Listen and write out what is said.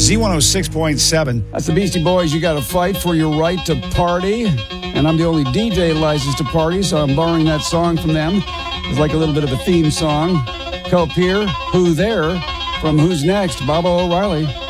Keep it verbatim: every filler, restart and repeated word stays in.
Z one oh six point seven. That's the Beastie Boys. You got to fight for your right to party. And I'm the only D J licensed to party, so I'm borrowing that song from them. It's like a little bit of a theme song. Cope here, Who There, from Who's Next, Baba O'Reilly.